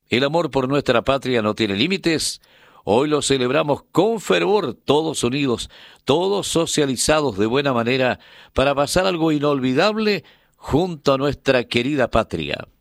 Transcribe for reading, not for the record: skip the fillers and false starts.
El amor por nuestra patria no tiene límites. Hoy lo celebramos con fervor, todos unidos, todos socializados de buena manera para pasar algo inolvidable junto a nuestra querida patria.